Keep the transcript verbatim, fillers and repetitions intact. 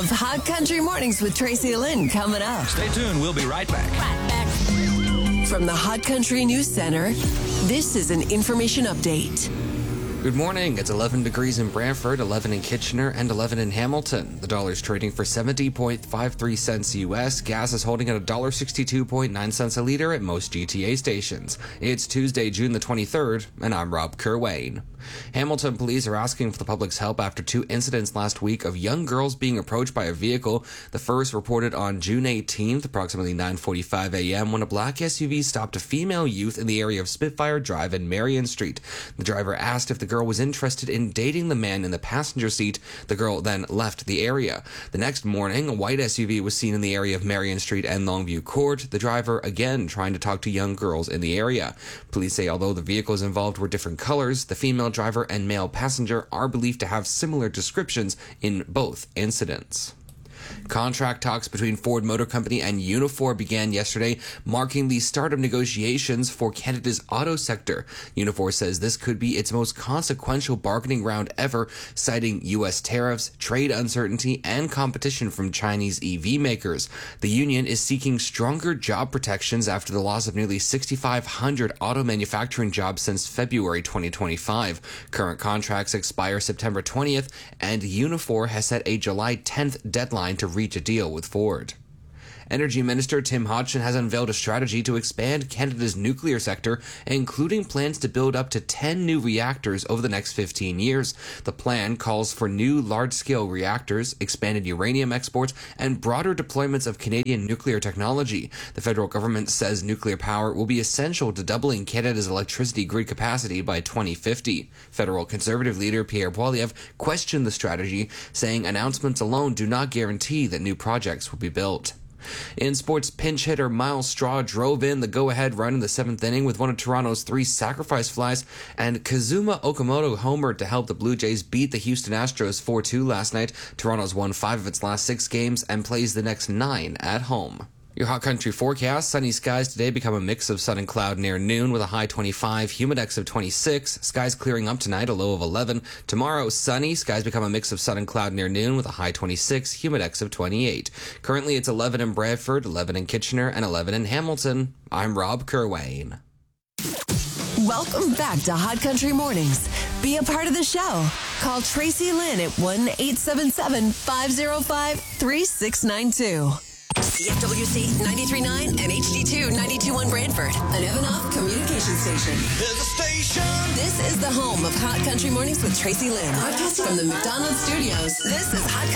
of Hot Country Mornings with Tracy Lynn coming up. Stay tuned. We'll be right back. Right back. From the Hot Country News Center, this is an information update. Good morning. It's eleven degrees in Brantford, eleven in Kitchener, and eleven in Hamilton. The dollar's trading for seventy point five three cents U S. Gas is holding at one dollar sixty-two point nine cents a liter at most G T A stations. It's Tuesday, June the twenty-third, and I'm Rob Kerwayne. Hamilton police are asking for the public's help after two incidents last week of young girls being approached by a vehicle. The first reported on June eighteenth, approximately nine forty-five a.m., when a black S U V stopped a female youth in the area of Spitfire Drive and Marion Street. The driver asked if the girl was interested in dating the man in the passenger seat. The girl then left the area. The next morning, a white S U V was seen in the area of Marion Street and Longview Court, the driver again trying to talk to young girls in the area. Police say although the vehicles involved were different colors, the female driver and male passenger are believed to have similar descriptions in both incidents. Contract talks between Ford Motor Company and Unifor began yesterday, marking the start of negotiations for Canada's auto sector. Unifor says this could be its most consequential bargaining round ever, citing U S tariffs, trade uncertainty, and competition from Chinese E V makers. The union is seeking stronger job protections after the loss of nearly six thousand five hundred auto manufacturing jobs since February twenty twenty-five. Current contracts expire September twentieth, and Unifor has set a July tenth deadline to reach a deal with Ford. Energy Minister Tim Hodgson has unveiled a strategy to expand Canada's nuclear sector, including plans to build up to ten new reactors over the next fifteen years. The plan calls for new large-scale reactors, expanded uranium exports, and broader deployments of Canadian nuclear technology. The federal government says nuclear power will be essential to doubling Canada's electricity grid capacity by twenty fifty. Federal Conservative leader Pierre Poilievre questioned the strategy, saying announcements alone do not guarantee that new projects will be built. In sports, pinch hitter Miles Straw drove in the go-ahead run in the seventh inning with one of Toronto's three sacrifice flies, and Kazuma Okamoto homered to help the Blue Jays beat the Houston Astros four two last night. Toronto's won five of its last six games and plays the next nine at home. Your hot country forecast: sunny skies today become a mix of sun and cloud near noon with a high twenty-five, humidex of twenty-six. Skies clearing up tonight, a low of eleven. Tomorrow, sunny. Skies become a mix of sun and cloud near noon with a high twenty-six, humidex of twenty-eight. Currently, it's eleven in Bradford, eleven in Kitchener, and eleven in Hamilton. I'm Rob Kerwayne. Welcome back to Hot Country Mornings. Be a part of the show. Call Tracy Lynn at one eight seven seven, five oh five, three six nine two. C F W C ninety-three point nine and H D two ninety-two point one Brantford, an Evanoff communication station. There's a station. This is the home of Hot Country Mornings with Tracy Lynn. Broadcasting from the McDonald's Studios. This is Hot